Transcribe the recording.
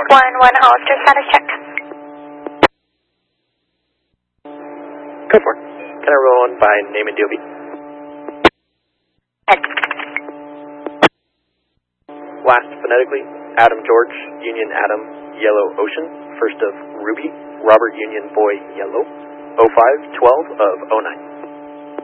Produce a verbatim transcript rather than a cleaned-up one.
one one Hollister, status check. Code four. Can I roll on by name and D O B? Head. Last, phonetically, Adam George, Union Adam, Yellow Ocean, first of Ruby, Robert Union Boy Yellow, oh five twelve of oh nine.